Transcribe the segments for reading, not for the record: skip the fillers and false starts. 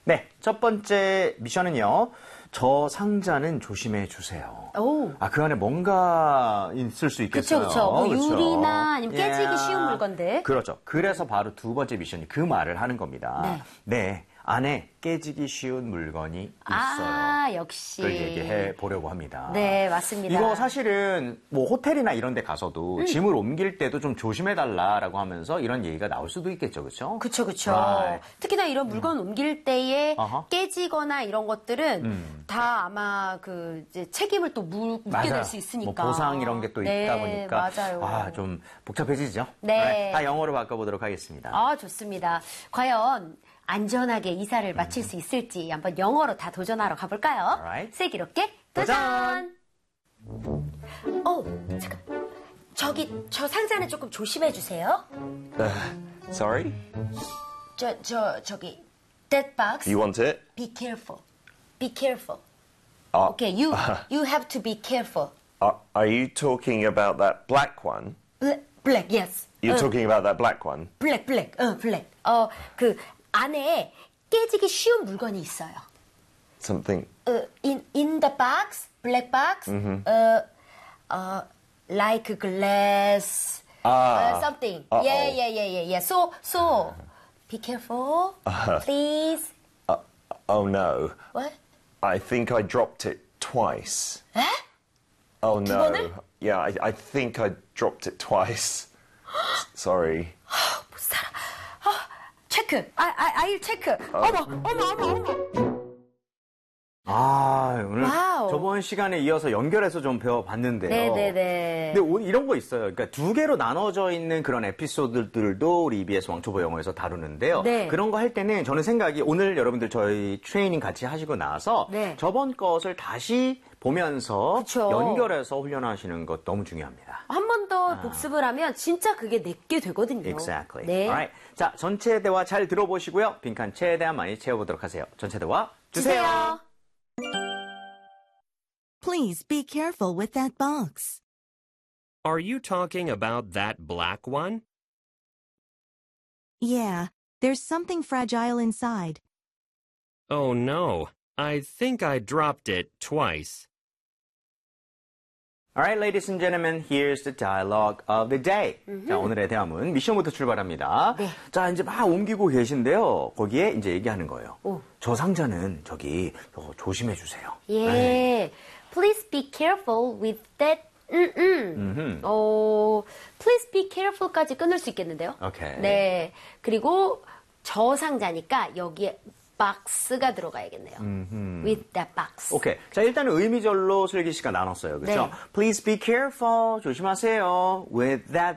네, 첫 번째 미션은요. 저 상자는 조심해 주세요. 오. 그 안에 뭔가 있을 수 있겠어요. 그렇죠. 뭐 그쵸? 유리나 아니면 깨지기 쉬운 물건들. 그렇죠. 그래서 바로 두 번째 미션이 그 말을 하는 겁니다. 네, 안에 깨지기 쉬운 물건이 있어요. 역시. 그걸 얘기해 보려고 합니다. 네, 맞습니다. 이거 사실은 뭐 호텔이나 이런 데 가서도 짐을 옮길 때도 좀 조심해 달라라고 하면서 이런 얘기가 나올 수도 있겠죠. 그렇죠? 그렇죠. Right. 특히나 이런 물건 옮길 때에 어허. 깨지거나 이런 것들은 다 아마 그 이제 책임을 또 묻게 될 수 있으니까. 뭐 보상 이런 게 또 있다 보니까 맞아요. 좀 복잡해지죠. 네. Right. 다 영어로 바꿔보도록 하겠습니다. 좋습니다. 과연 안전하게 이사를 마칠 수 있을지 한번 영어로 다 도전하러 가볼까요? Alright. 슬기롭게 도전! 잠깐. 저 상자는 조금 조심해 주세요. Sorry? 저기 that box. You want it? Be careful. Be careful. Uh, Okay, you have to be careful. Are you talking about that black one? Black, yes. You're talking about that black one? black. 그 안에 깨지기 쉬운 물건이 있어요. Something. In the box, black box, like glass, something. Yeah. So, be careful, please. Oh no. What? I think I dropped it twice. 에? Oh 두 no. 번을? Yeah, I think I dropped it twice. Sorry. 못 살아. 체크. I'll 체크. 어머. 오늘 와우. 저번 시간에 이어서 연결해서 좀 배워봤는데요. 네네네. 근데 오늘 이런 거 있어요. 그러니까 두 개로 나눠져 있는 그런 에피소드들도 우리 EBS 왕초보 영어에서 다루는데요. 네. 그런 거 할 때는 저는 생각이 오늘 여러분들 저희 트레이닝 같이 하시고 나서 네. 저번 것을 다시 보면서 그쵸. 연결해서 훈련하시는 것 너무 중요합니다. 한 번 더 복습을 하면 진짜 그게 내게 되거든요. Exactly. 네. Alright. 자, 전체 대화 잘 들어보시고요. 빈칸 최대한 많이 채워보도록 하세요. 전체 대화 주세요. Please be careful with that box. Are you talking about that black one? Yeah, there's something fragile inside. Oh no, I think I dropped it twice. Alright, ladies and gentlemen, here's the dialogue of the day. 자, 오늘의 대화문 미션부터 출발합니다. 네. 자, 이제 막 옮기고 계신데요. 거기에 이제 얘기하는 거예요. 오. 저 상자는 저기 조심해 주세요. 예. Please be careful with that. Please be careful까지 끊을 수 있겠는데요. 오케이. 네. 그리고 저 상자니까 여기에 박스가 들어가야겠네요. With that box. 오케이. 자, 일단은 의미절로 슬기 씨가 나눴어요. 그렇죠? 네. Please be careful. 조심하세요. With that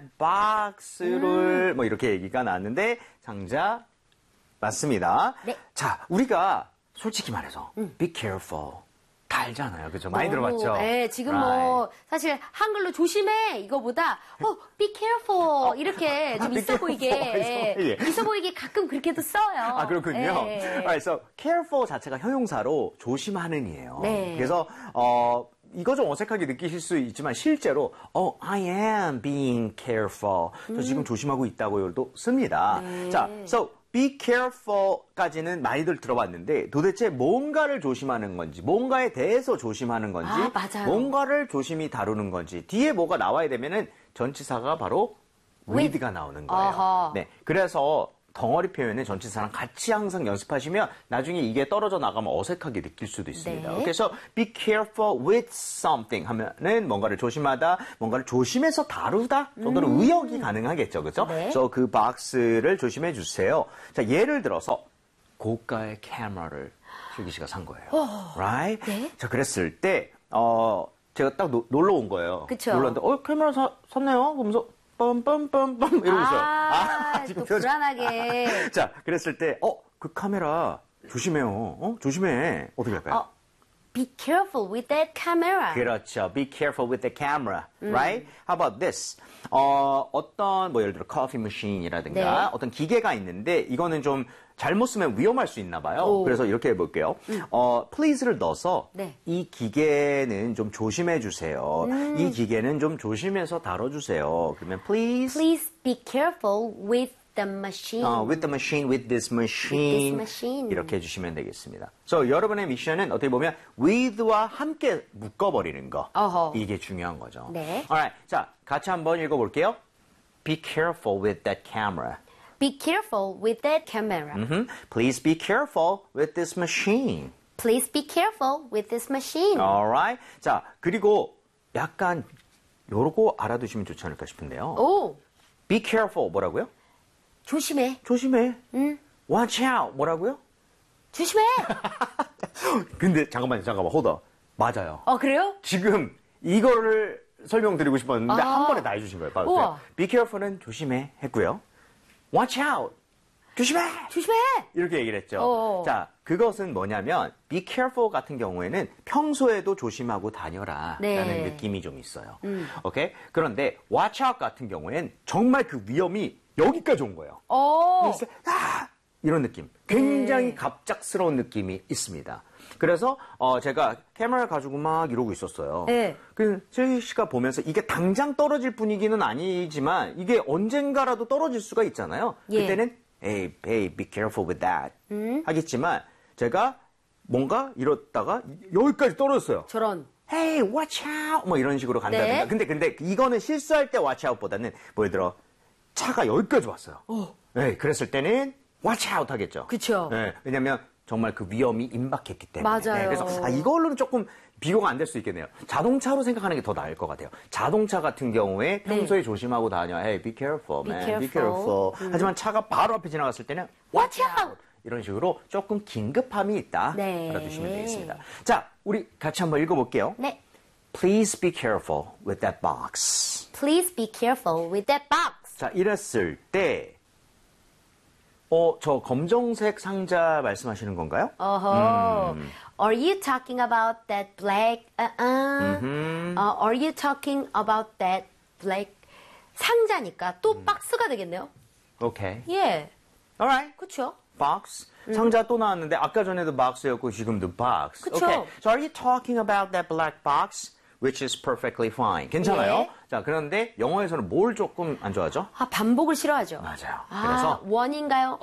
box를 뭐 이렇게 얘기가 나왔는데 상자 맞습니다. 네. 자, 우리가 솔직히 말해서 be careful. 다 알잖아요. 그죠? 많이 들어봤죠? 네, 지금 뭐 사실 한글로 조심해 이거보다 be careful 이렇게 좀 be 있어 보이게 careful. 있어 보이게 가끔 그렇게도 써요. 그렇군요. 네. Alright, so careful 자체가 형용사로 조심하는이에요. 네. 그래서 이거 좀 어색하게 느끼실 수 있지만 실제로 I am being careful. 저 지금 조심하고 있다고요도 씁니다. 네. 자, so be careful까지는 많이들 들어봤는데 도대체 뭔가를 조심하는 건지, 뭔가에 대해서 조심하는 건지, 맞아요. 뭔가를 조심히 다루는 건지 뒤에 뭐가 나와야 되면은 전치사가 바로 with가 나오는 거예요. 어허. 네, 그래서 덩어리 표현의 전치사랑 같이 항상 연습하시면 나중에 이게 떨어져 나가면 어색하게 느낄 수도 있습니다. 네. 그래서 be careful with something 하면은 뭔가를 조심하다, 뭔가를 조심해서 다루다 정도는 의역이 가능하겠죠. 그렇죠? 네. 그래서 그 박스를 조심해 주세요. 자, 예를 들어서 고가의 카메라를 슬기 씨가 산 거예요. Right? 네. 자, 그랬을 때 제가 딱 놀러 온 거예요. 그쵸. 놀러 왔는데 카메라 샀네요. 그러면서 빰빰빰빰 이러면서 또 지금 불안하게. 자, 그랬을 때 그 카메라 조심해요. 조심해. 어떻게 할까요? Be careful with that camera. 그렇죠. Be careful with the camera, right? How about this? 어떤 뭐 예를 들어 커피 머신이라든가 네. 어떤 기계가 있는데 이거는 좀 잘못 쓰면 위험할 수 있나 봐요. 오. 그래서 이렇게 해볼게요. please를 넣어서 네. 이 기계는 좀 조심해 주세요. 이 기계는 좀 조심해서 다뤄주세요. 그러면 please Please be careful with the machine. with the machine, with this machine. With this machine. 이렇게 해주시면 되겠습니다. So, 여러분의 미션은 어떻게 보면 with와 함께 묶어버리는 거. 어허. 이게 중요한 거죠. 네. Alright, 자, 같이 한번 읽어볼게요. Be careful with that camera. Be careful with that camera. Please be careful with this machine. Please be careful with this machine. Alright. 자, 그리고 약간 요러고 알아두시면 좋지 않을까 싶은데요. 오, Be careful 뭐라고요? 조심해. 조심해. Watch out 뭐라고요? 조심해. 근데 잠깐만, hold on. 맞아요. 그래요? 지금 이거를 설명드리고 싶었는데 아. 한 번에 다 해주신 거예요. 봐주세요. 우와. Be careful은 조심해 했고요. Watch out. 조심해. 조심해. 이렇게 얘기를 했죠. 어. 자, 그것은 뭐냐면 be careful 같은 경우에는 평소에도 조심하고 다녀라 네. 라는 느낌이 좀 있어요. 오케이? 그런데 watch out 같은 경우엔 정말 그 위험이 여기까지 온 거예요. 그래서 이런 느낌. 굉장히 네. 갑작스러운 느낌이 있습니다. 그래서 제가 카메라 가지고 막 이러고 있었어요. 네. 그 슬기 씨가 보면서 이게 당장 떨어질 분위기는 아니지만 이게 언젠가라도 떨어질 수가 있잖아요. 예. 그때는 Hey, babe, be careful with that. 하겠지만 제가 뭔가 이렇다가 여기까지 떨어졌어요. 저런. Hey, watch out! 뭐 이런 식으로 간다든가. 네. 근데 이거는 실수할 때 watch out보다는 뭐 예를 들어 차가 여기까지 왔어요. 네, 그랬을 때는 watch out 하겠죠. 그쵸. 네, 왜냐면 정말 그 위험이 임박했기 때문에. 맞아요. 그래서 이걸로는 조금 비교가 안 될 수 있겠네요. 자동차로 생각하는 게 더 나을 것 같아요. 자동차 같은 경우에 평소에 조심하고 다녀. Hey, be careful, man. Be careful. 하지만 차가 바로 앞에 지나갔을 때는 watch out! 이런 식으로 조금 긴급함이 있다. 네. 알아두시면 되겠습니다. 자, 우리 같이 한번 읽어볼게요. 네. Please be careful with that box. Please be careful with that box. 자, 이랬을 때 저 검정색 상자 말씀하시는 건가요? Are you talking about that black? Are you talking about that black? 상자니까 또 박스가 되겠네요. 오케이. 예. Alright. 그렇죠. box. 상자 또 나왔는데 아까 전에도 box였고 지금도 box. 그쵸. Okay. So are you talking about that black box? Which is perfectly fine. 괜찮아요. 예. 자, 그런데 영어에서는 뭘 조금 안 좋아하죠? 반복을 싫어하죠. 맞아요. 아, 그래서 원인가요?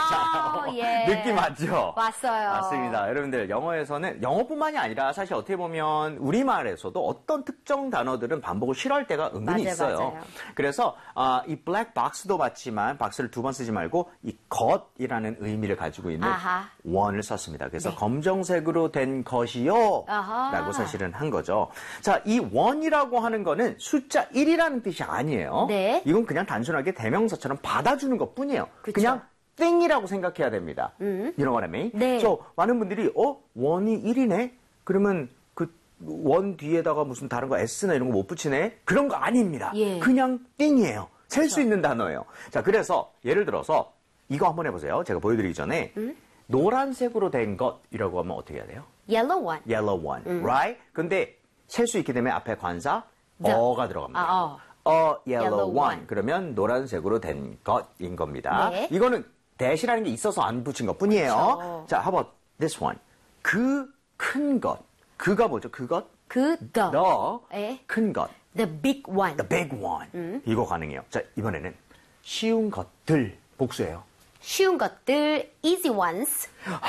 예. 느낌 맞죠? 왔어요. 맞습니다. 여러분들 영어에서는 영어뿐만이 아니라 사실 어떻게 보면 우리말에서도 어떤 특정 단어들은 반복을 싫어할 때가 은근히 맞아요, 있어요. 맞아요. 그래서 이 black box도 맞지만 박스를 두 번 쓰지 말고 이 것이라는 의미를 가지고 있는 아하. one을 썼습니다. 그래서 네. 검정색으로 된 것이요 아하. 라고 사실은 한 거죠. 자, 이 one이라고 하는 거는 숫자 1이라는 뜻이 아니에요. 네. 이건 그냥 단순하게 대명사처럼 받아주는 것 뿐이에요. 그쵸. 그냥 thing이라고 생각해야 됩니다. You know what I mean? 네. So, 많은 분들이 원이 1이네? 그러면 그 원 뒤에다가 무슨 다른 거 S나 이런 거 못 붙이네? 그런 거 아닙니다. 예. 그냥 thing이에요. 셀 수 있는 단어예요. 자, 그래서 예를 들어서 이거 한번 해보세요. 제가 보여드리기 전에 노란색으로 된 것이라고 하면 어떻게 해야 돼요? Yellow one. yellow one, right? 근데 셀 수 있게 되면 앞에 관사 The. 어가 들어갑니다. 아, yellow Yellow one. one. 그러면 노란색으로 된 것인 겁니다. 네. 이거는 대시라는 게 있어서 안 붙인 것 뿐이에요. 그쵸. 자, how about this one? 그 큰 것. 그가 뭐죠? 그것? the. 예. 큰 것. The big one. The big one. 이거 가능해요. 자, 이번에는 쉬운 것들 복수예요. 쉬운 것들, easy ones.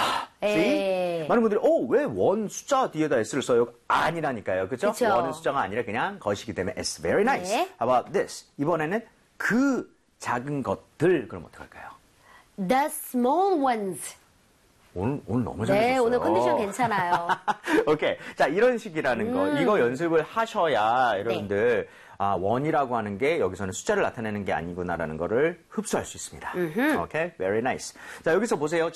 See? 많은 분들이 왜 원 숫자 뒤에다 S를 써요? 아니라니까요. 그죠? 그쵸. 원은 숫자가 아니라 그냥 것이기 때문에 S. Very nice. 네. How about this? 이번에는 그 작은 것들 그럼 어떡할까요? The small ones. 오늘 너무 잘하셨어요. 네, 오늘 컨디션 괜찮아요. 오케이. 자, 이런 식이라는 거. 이거 연습을 하셔야 여러분들 원이라고 하는 게 여기서는 숫자를 나타내는 게 아니구나라는 거를 흡수할 수 있습니다. 오케이? Very nice. 자, 여기서 보세요.